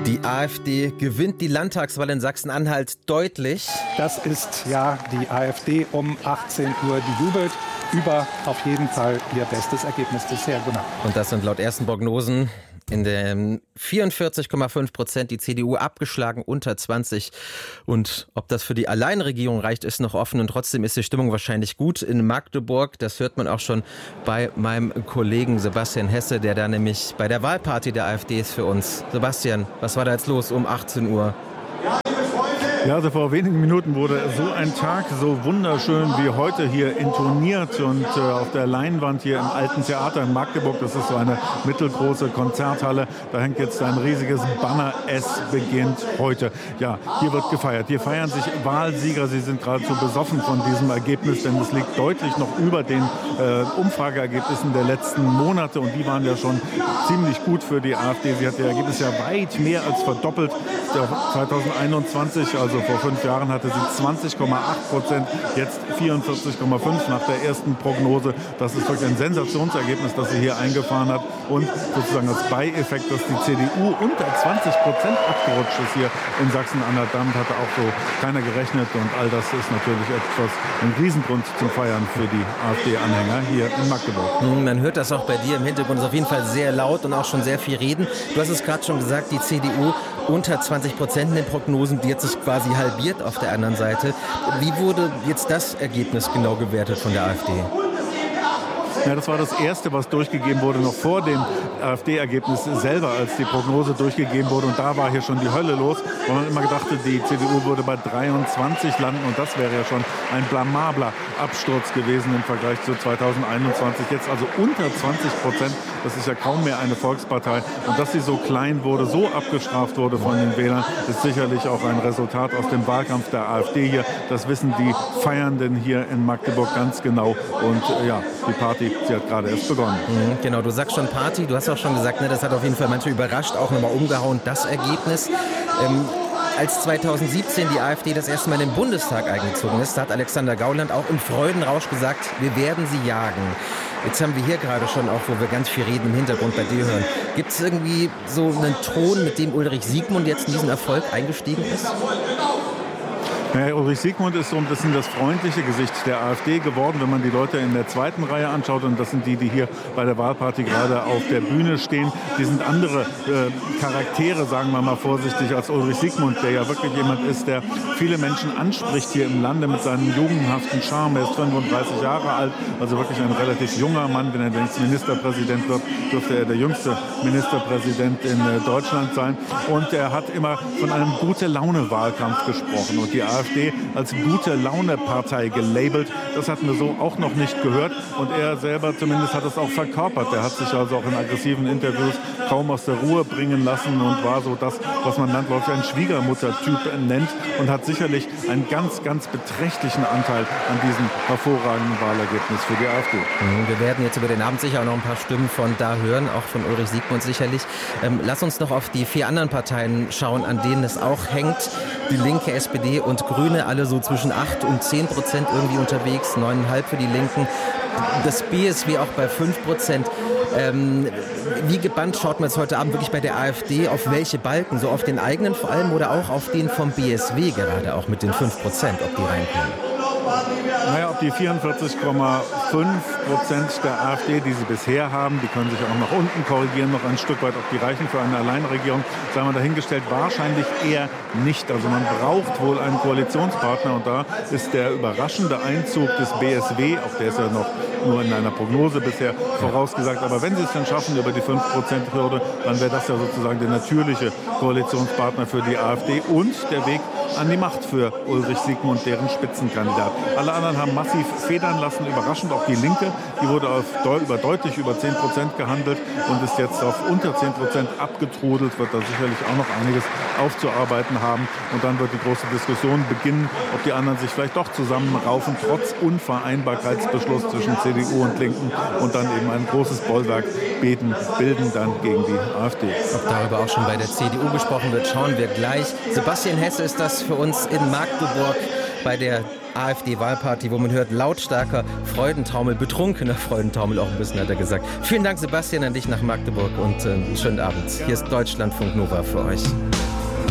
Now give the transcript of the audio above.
Die AfD gewinnt die Landtagswahl in Sachsen-Anhalt deutlich. Das ist ja die AfD um 18 Uhr, die jubelt über auf jeden Fall ihr bestes Ergebnis bisher. Genau. Und das sind laut ersten Prognosen in den 44,5%, die CDU abgeschlagen, unter 20. Und ob das für die Alleinregierung reicht, ist noch offen. Und trotzdem ist die Stimmung wahrscheinlich gut in Magdeburg. Das hört man auch schon bei meinem Kollegen Sebastian Hesse, der da nämlich bei der Wahlparty der AfD ist für uns. Sebastian, was war da jetzt los um 18 Uhr? Ja, also vor wenigen Minuten wurde so ein Tag so wunderschön wie heute hier intoniert und auf der Leinwand hier im Alten Theater in Magdeburg, das ist so eine mittelgroße Konzerthalle, da hängt jetzt ein riesiges Banner, es beginnt heute. Ja, hier wird gefeiert, hier feiern sich Wahlsieger, sie sind geradezu besoffen von diesem Ergebnis, denn es liegt deutlich noch über den Umfrageergebnissen der letzten Monate und die waren ja schon ziemlich gut für die AfD. Sie hat ihr Ergebnis ja weit mehr als verdoppelt 2021, also vor 5 Jahren hatte sie 20,8%, jetzt 44,5% nach der ersten Prognose. Das ist wirklich ein Sensationsergebnis, das sie hier eingefahren hat. Und sozusagen als Beieffekt, dass die CDU unter 20% abgerutscht ist hier in Sachsen-Anhalt. Damit hatte auch so keiner gerechnet. Und all das ist natürlich ein Riesengrund zum Feiern für die AfD-Anhänger hier in Magdeburg. Man hört das auch bei dir im Hintergrund. Es ist auf jeden Fall sehr laut und auch schon sehr viel reden. Du hast es gerade schon gesagt, die CDU unter 20% in den Prognosen, die hat sich quasi halbiert auf der anderen Seite. Wie wurde jetzt das Ergebnis genau gewertet von der AfD? Ja, das war das Erste, was durchgegeben wurde, noch vor dem AfD-Ergebnis selber, als die Prognose durchgegeben wurde. Und da war hier schon die Hölle los, weil man immer gedacht hat, die CDU würde bei 23 landen. Und das wäre ja schon ein blamabler Absturz gewesen im Vergleich zu 2021. Jetzt also unter 20%. Das ist ja kaum mehr eine Volkspartei. Und dass sie so klein wurde, so abgestraft wurde von den Wählern, ist sicherlich auch ein Resultat aus dem Wahlkampf der AfD hier. Das wissen die Feiernden hier in Magdeburg ganz genau. Und ja, die Party, sie hat gerade erst begonnen. Genau, du sagst schon Party, du hast auch schon gesagt, ne, das hat auf jeden Fall manche überrascht, auch nochmal umgehauen, das Ergebnis. Als 2017 die AfD das erste Mal in den Bundestag eingezogen ist, da hat Alexander Gauland auch im Freudenrausch gesagt, wir werden sie jagen. Jetzt haben wir hier gerade schon auch, wo wir ganz viel reden, im Hintergrund bei dir hören. Gibt es irgendwie so einen Ton, mit dem Ulrich Siegmund jetzt in diesen Erfolg eingestiegen ist? Ja, Ulrich Siegmund ist so ein bisschen das freundliche Gesicht der AfD geworden, wenn man die Leute in der zweiten Reihe anschaut. Und das sind die hier bei der Wahlparty gerade auf der Bühne stehen. Die sind andere Charaktere, sagen wir mal vorsichtig, als Ulrich Siegmund, der ja wirklich jemand ist, der viele Menschen anspricht hier im Lande mit seinem jugendhaften Charme. Er ist 35 Jahre alt, also wirklich ein relativ junger Mann. Wenn er jetzt Ministerpräsident wird, dürfte er der jüngste Ministerpräsident in Deutschland sein. Und er hat immer von einem Gute-Laune-Wahlkampf gesprochen. Und die AfD als Gute-Laune-Partei gelabelt. Das hatten wir so auch noch nicht gehört. Und er selber zumindest hat es auch verkörpert. Er hat sich also auch in aggressiven Interviews kaum aus der Ruhe bringen lassen und war so das, was man landläufig einen Schwiegermutter-Typ nennt und hat sicherlich einen ganz, ganz beträchtlichen Anteil an diesem hervorragenden Wahlergebnis für die AfD. Wir werden jetzt über den Abend sicher auch noch ein paar Stimmen von da hören, auch von Ulrich Siegmund sicherlich. Lass uns noch auf die 4 anderen Parteien schauen, an denen es auch hängt. Die Linke, SPD und Grüne, alle so zwischen 8 und 10% irgendwie unterwegs, 9,5 für die Linken. Das BSW auch bei 5%. Wie gebannt schaut man jetzt heute Abend wirklich bei der AfD auf welche Balken? So auf den eigenen vor allem oder auch auf den vom BSW gerade auch mit den 5%, ob die reinkommen? Naja, ob die 44,5% der AfD, die sie bisher haben, die können sich auch nach unten korrigieren, noch ein Stück weit, ob die reichen für eine Alleinregierung, sei mal dahingestellt, wahrscheinlich eher nicht. Also man braucht wohl einen Koalitionspartner und da ist der überraschende Einzug des BSW, auch der ist ja noch nur in einer Prognose bisher vorausgesagt, aber wenn sie es dann schaffen über die 5%-Hürde, dann wäre das ja sozusagen der natürliche Koalitionspartner für die AfD und der Weg an die Macht für Ulrich Siegmund, deren Spitzenkandidat. Alle anderen haben massiv federn lassen, überraschend auch die Linke. Die wurde deutlich über 10% gehandelt und ist jetzt auf unter 10% abgetrudelt, wird da sicherlich auch noch einiges aufzuarbeiten haben. Und dann wird die große Diskussion beginnen, ob die anderen sich vielleicht doch zusammenraufen, trotz Unvereinbarkeitsbeschluss zwischen CDU und Linken und dann eben ein großes Bollwerk bilden dann gegen die AfD. Ob darüber auch schon bei der CDU gesprochen wird, schauen wir gleich. Sebastian Hesse ist das für uns in Magdeburg bei der AfD-Wahlparty, wo man hört lautstarker Freudentaumel, betrunkener Freudentaumel auch ein bisschen, hat er gesagt. Vielen Dank, Sebastian, an dich nach Magdeburg und einen schönen Abend. Hier ist Deutschlandfunk Nova für euch.